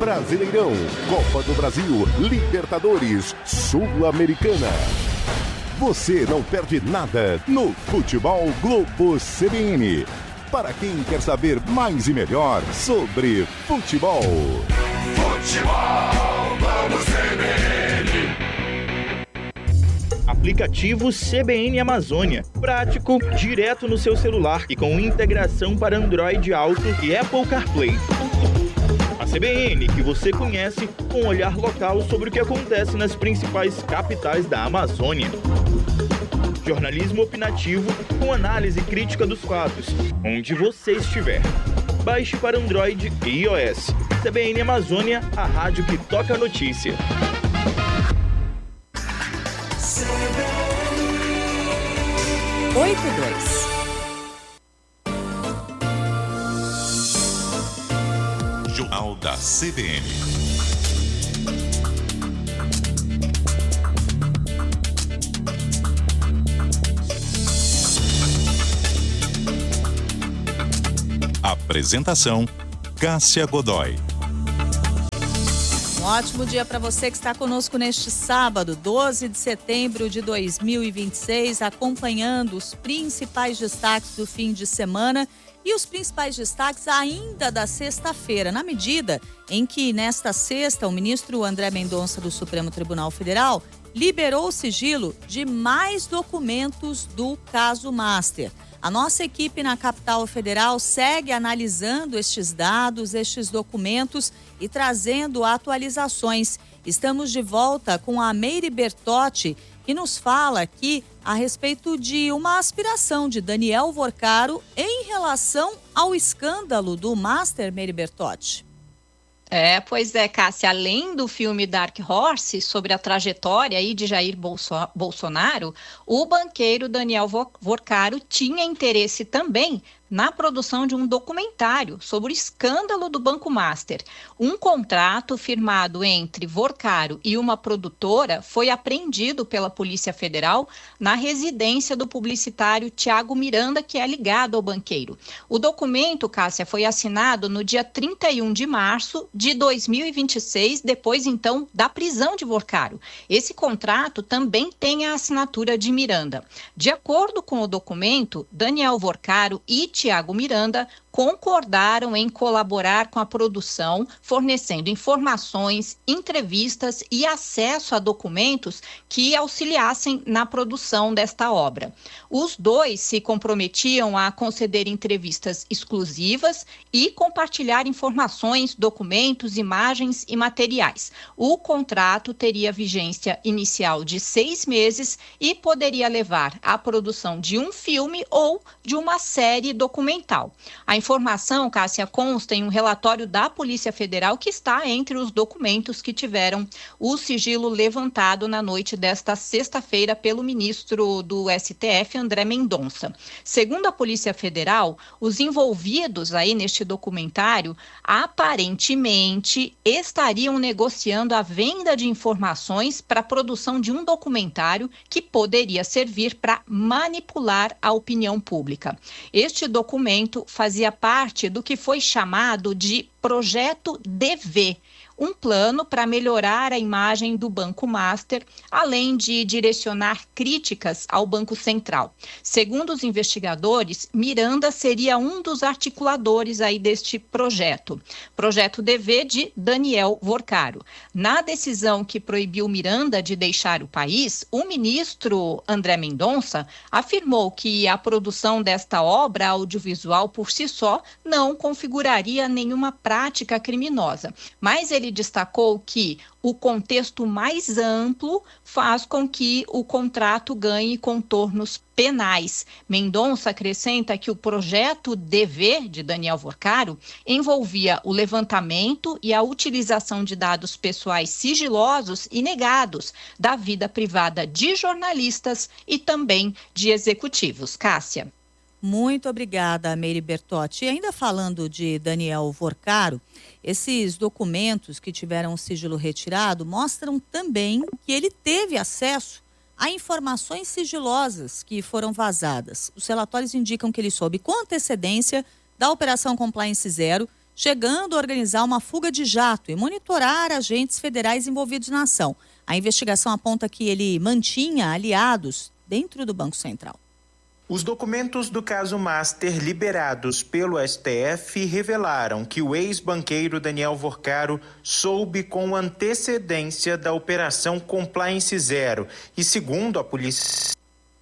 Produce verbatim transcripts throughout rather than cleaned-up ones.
Brasileirão, Copa do Brasil, Libertadores, Sul-Americana. Você não perde nada no Futebol Globo C B N. Para quem quer saber mais e melhor sobre futebol. Futebol Globo C B N. Aplicativo C B N Amazônia. Prático, direto no seu celular e com integração para Android Auto e Apple CarPlay. A C B N que você conhece com um olhar local sobre o que acontece nas principais capitais da Amazônia. Jornalismo opinativo com análise crítica dos fatos, onde você estiver. Baixe para Android e iOS. C B N Amazônia, a rádio que toca a notícia. oito dois. Jornal da C B N. Apresentação: Cássia Godoy. Um ótimo dia para você que está conosco neste sábado, doze de setembro de dois mil e vinte e seis, acompanhando os principais destaques do fim de semana e os principais destaques ainda da sexta-feira, na medida em que nesta sexta o ministro André Mendonça do Supremo Tribunal Federal liberou o sigilo de mais documentos do caso Master. A nossa equipe na capital federal segue analisando estes dados, estes documentos e trazendo atualizações. Estamos de volta com a Meire Bertotti, que nos fala aqui a respeito de uma aspiração de Daniel Vorcaro em relação ao escândalo do Master, Meire Bertotti. É, pois é, Cássia, além do filme Dark Horse, sobre a trajetória aí de Jair Bolso- Bolsonaro, o banqueiro Daniel Vorcaro tinha interesse também na produção de um documentário sobre o escândalo do Banco Master. Um contrato firmado entre Vorcaro e uma produtora foi apreendido pela Polícia Federal na residência do publicitário Tiago Miranda, que é ligado ao banqueiro. O documento, Cássia, foi assinado no dia trinta e um de março de dois mil e vinte e seis, depois então da prisão de Vorcaro. Esse contrato também tem a assinatura de Miranda. De acordo com o documento, Daniel Vorcaro e Tiago Miranda concordaram em colaborar com a produção, fornecendo informações, entrevistas e acesso a documentos que auxiliassem na produção desta obra. Os dois se comprometiam a conceder entrevistas exclusivas e compartilhar informações, documentos, imagens e materiais. O contrato teria vigência inicial de seis meses e poderia levar à produção de um filme ou de uma série documental. A informação, Cássia, consta em um relatório da Polícia Federal que está entre os documentos que tiveram o sigilo levantado na noite desta sexta-feira pelo ministro do S T F, André Mendonça. Segundo a Polícia Federal, os envolvidos aí neste documentário aparentemente estariam negociando a venda de informações para a produção de um documentário que poderia servir para manipular a opinião pública. Este documento fazia parte do que foi chamado de Projeto D V, um plano para melhorar a imagem do Banco Master, além de direcionar críticas ao Banco Central. Segundo os investigadores, Miranda seria um dos articuladores aí deste projeto. Projeto D V de Daniel Vorcaro. Na decisão que proibiu Miranda de deixar o país, o ministro André Mendonça afirmou que a produção desta obra audiovisual por si só não configuraria nenhuma prática criminosa, mas ele Ele destacou que o contexto mais amplo faz com que o contrato ganhe contornos penais. Mendonça acrescenta que o projeto D V de Daniel Vorcaro envolvia o levantamento e a utilização de dados pessoais sigilosos e negados da vida privada de jornalistas e também de executivos. Cássia. Muito obrigada, Meire Bertotti. E ainda falando de Daniel Vorcaro, esses documentos que tiveram o sigilo retirado mostram também que ele teve acesso a informações sigilosas que foram vazadas. Os relatórios indicam que ele soube com antecedência da Operação Compliance Zero, chegando a organizar uma fuga de jato e monitorar agentes federais envolvidos na ação. A investigação aponta que ele mantinha aliados dentro do Banco Central. Os documentos do caso Master liberados pelo S T F revelaram que o ex-banqueiro Daniel Vorcaro soube com antecedência da Operação Compliance Zero e, segundo a polícia,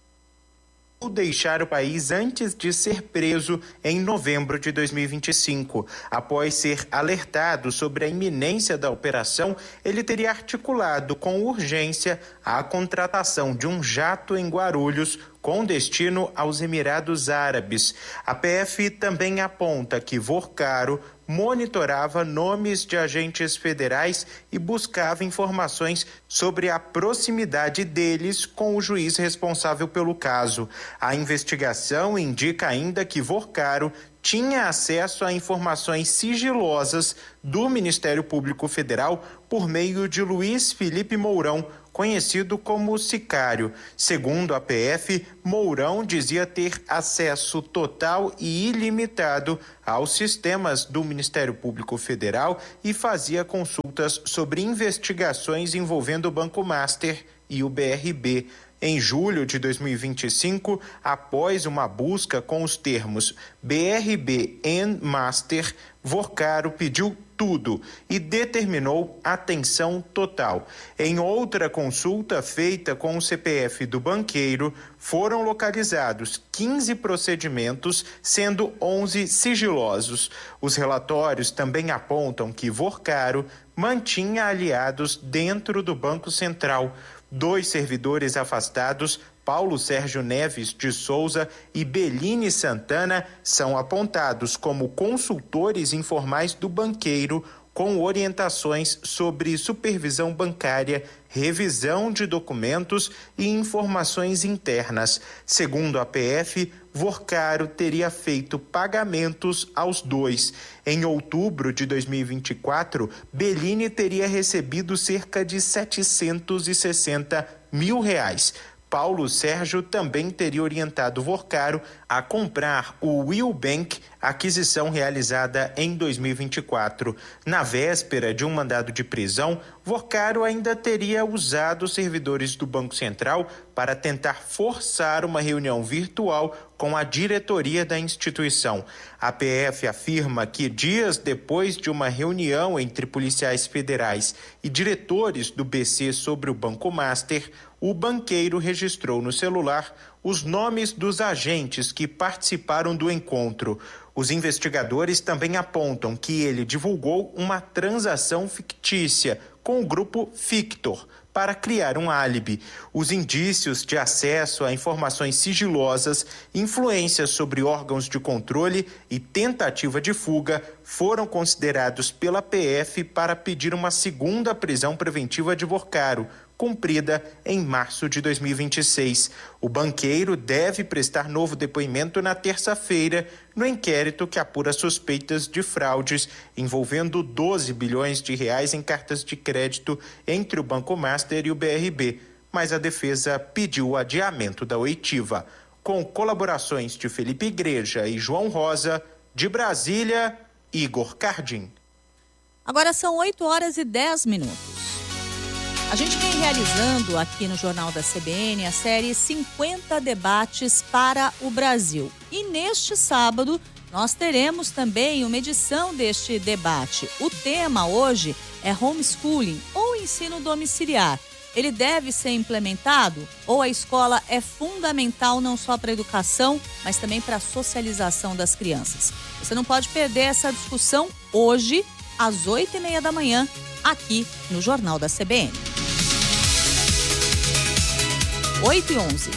deixar o país antes de ser preso em novembro de dois mil e vinte e cinco. Após ser alertado sobre a iminência da operação, ele teria articulado com urgência a contratação de um jato em Guarulhos com destino aos Emirados Árabes. A P F também aponta que Vorcaro monitorava nomes de agentes federais e buscava informações sobre a proximidade deles com o juiz responsável pelo caso. A investigação indica ainda que Vorcaro tinha acesso a informações sigilosas do Ministério Público Federal por meio de Luiz Felipe Mourão, conhecido como Sicário. Segundo a P F, Mourão dizia ter acesso total e ilimitado aos sistemas do Ministério Público Federal e fazia consultas sobre investigações envolvendo o Banco Master e o B R B. Em julho de dois mil e vinte e cinco, após uma busca com os termos B R B e Master, Vorcaro pediu tudo e determinou atenção total. Em outra consulta feita com o C P F do banqueiro, foram localizados quinze procedimentos, sendo onze sigilosos. Os relatórios também apontam que Vorcaro mantinha aliados dentro do Banco Central. Dois servidores afastados, Paulo Sérgio Neves de Souza e Beline Santana, são apontados como consultores informais do banqueiro, com orientações sobre supervisão bancária, revisão de documentos e informações internas. Segundo a P F, Vorcaro teria feito pagamentos aos dois. Em outubro de dois mil e vinte e quatro, Beline teria recebido cerca de setecentos e sessenta mil reais. Paulo Sérgio também teria orientado Vorcaro a comprar o Will Bank, aquisição realizada em dois mil e vinte e quatro. Na véspera de um mandado de prisão, Vorcaro ainda teria usado os servidores do Banco Central para tentar forçar uma reunião virtual com a diretoria da instituição. A P F afirma que dias depois de uma reunião entre policiais federais e diretores do B C sobre o Banco Master, o banqueiro registrou no celular os nomes dos agentes que participaram do encontro. Os investigadores também apontam que ele divulgou uma transação fictícia com o grupo Fictor para criar um álibi. Os indícios de acesso a informações sigilosas, influência sobre órgãos de controle e tentativa de fuga foram considerados pela P F para pedir uma segunda prisão preventiva de Vorcaro, cumprida em março de dois mil e vinte e seis. O banqueiro deve prestar novo depoimento na terça-feira no inquérito que apura suspeitas de fraudes envolvendo doze bilhões de reais em cartas de crédito entre o Banco Master e o B R B, mas a defesa pediu o adiamento da oitiva. Com colaborações de Felipe Igreja e João Rosa, de Brasília, Igor Cardim. Agora são oito horas e dez minutos. A gente vem realizando aqui no Jornal da C B N a série cinquenta Debates para o Brasil. E neste sábado nós teremos também uma edição deste debate. O tema hoje é homeschooling ou ensino domiciliar. Ele deve ser implementado ou a escola é fundamental não só para a educação, mas também para a socialização das crianças? Você não pode perder essa discussão hoje, às oito e meia da manhã, aqui no Jornal da C B N. oito e onze.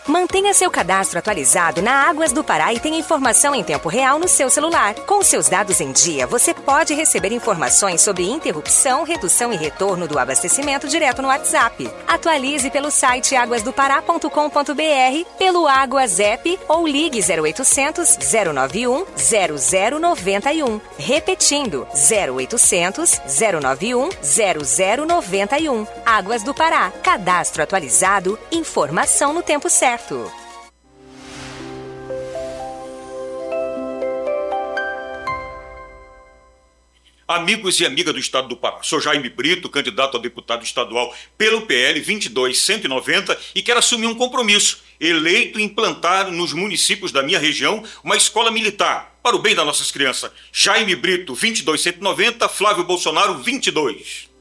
Mantenha seu cadastro atualizado na Águas do Pará e tenha informação em tempo real no seu celular. Com seus dados em dia, você pode receber informações sobre interrupção, redução e retorno do abastecimento direto no WhatsApp. Atualize pelo site águas do pará ponto com ponto b r, pelo Águas App ou ligue zero oitocentos, zero nove um, zero zero nove um. Repetindo, zero oitocentos, zero nove um, zero zero nove um. Águas do Pará. Cadastro atualizado, informação no tempo certo. Amigos e amigas do Estado do Pará, sou Jaime Brito, candidato a deputado estadual pelo P L vinte e dois cento e noventa e quero assumir um compromisso, eleito implantar nos municípios da minha região uma escola militar, para o bem das nossas crianças. Jaime Brito, vinte e dois cento e noventa, Flávio Bolsonaro, vinte e dois.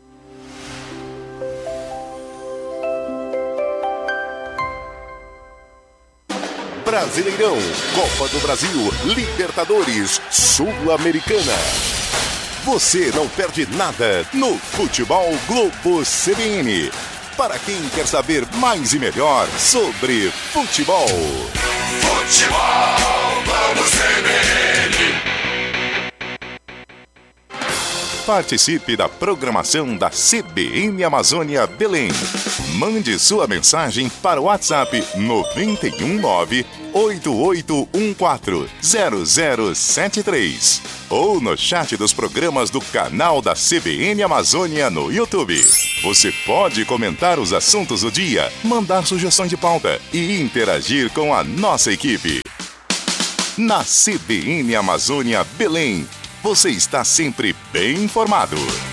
Brasileirão, Copa do Brasil, Libertadores, Sul-Americana. Você não perde nada no Futebol Globo C B N. Para quem quer saber mais e melhor sobre futebol. Futebol Globo C B N. Participe da programação da C B N Amazônia Belém. Mande sua mensagem para o WhatsApp nove um nove, oito oito um quatro, zero zero sete três ou no chat dos programas do canal da C B N Amazônia no YouTube. Você pode comentar os assuntos do dia, mandar sugestões de pauta e interagir com a nossa equipe. Na C B N Amazônia Belém, você está sempre bem informado.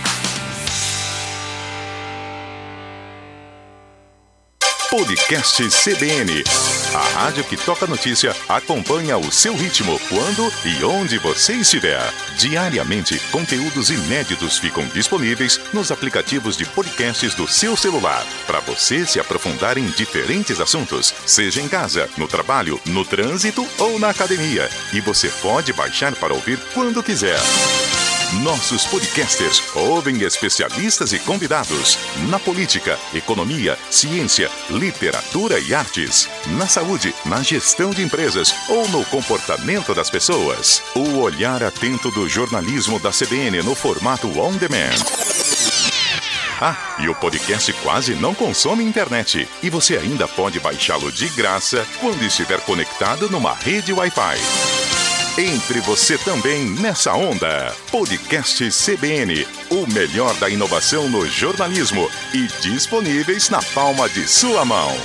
Podcast C B N. A rádio que toca notícia acompanha o seu ritmo, quando e onde você estiver. Diariamente, conteúdos inéditos ficam disponíveis nos aplicativos de podcasts do seu celular, para você se aprofundar em diferentes assuntos, seja em casa, no trabalho, no trânsito ou na academia. E você pode baixar para ouvir quando quiser. Nossos podcasters ouvem especialistas e convidados na política, economia, ciência, literatura e artes, na saúde, na gestão de empresas ou no comportamento das pessoas. O olhar atento do jornalismo da C B N no formato on demand. Ah, e o podcast quase não consome internet e você ainda pode baixá-lo de graça quando estiver conectado numa rede Wi-Fi. Entre você também nessa onda. Podcast C B N, o melhor da inovação no jornalismo e disponíveis na palma de sua mão.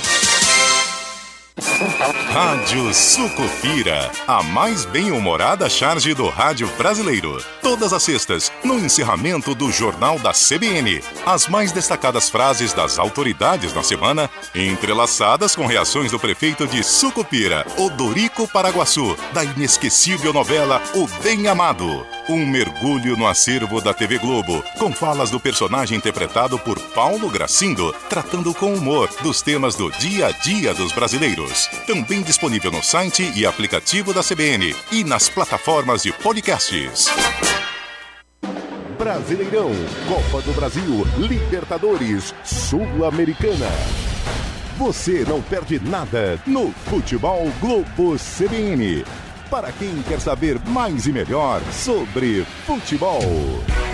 Rádio Sucupira, a mais bem-humorada charge do rádio brasileiro. Todas as sextas, no encerramento do Jornal da C B N. As mais destacadas frases das autoridades na semana, entrelaçadas com reações do prefeito de Sucupira, Odorico Paraguaçu, da inesquecível novela O Bem Amado. Um mergulho no acervo da T V Globo, com falas do personagem interpretado por Paulo Gracindo, tratando com humor dos temas do dia a dia dos brasileiros. Também disponível no site e aplicativo da C B N e nas plataformas de podcasts. Brasileirão, Copa do Brasil, Libertadores, Sul-Americana. Você não perde nada no Futebol Globo C B N. Para quem quer saber mais e melhor sobre futebol.